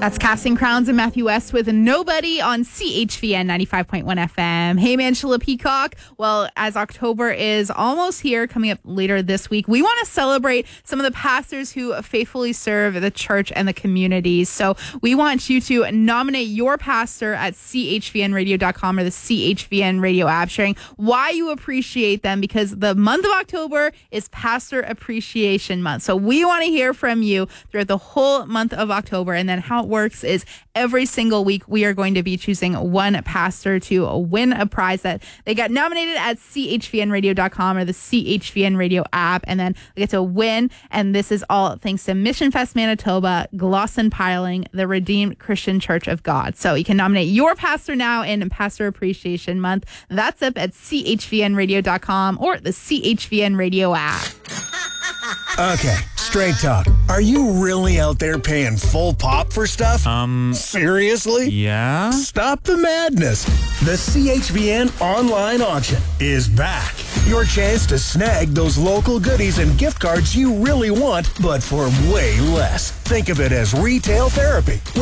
That's Casting Crowns and Matthew West with Nobody on CHVN 95.1 FM. Hey, Angela Peacock. Well, as October is almost here, coming up later this week, we want to celebrate some of the pastors who faithfully serve the church and the communities. So we want you to nominate your pastor at chvnradio.com or the CHVN radio app, sharing why you appreciate them, because the month of October is Pastor Appreciation Month. So we want to hear from you throughout the whole month of October. And then how it works is every single week we are going to be choosing one pastor to win a prize that they got nominated at chvnradio.com or the CHVN radio app, and then they get to win. And this is all thanks to Mission Fest Manitoba, Glosson Piling, the Redeemed Christian Church of God. So you can nominate your pastor now in Pastor Appreciation Month. That's up at chvnradio.com or the CHVN radio app. Okay, straight talk. Are you really out there paying full pop for stuff? Seriously? Yeah? Stop the madness. The CHVN online auction is back. Your chance to snag those local goodies and gift cards you really want, but for way less. Think of it as retail therapy.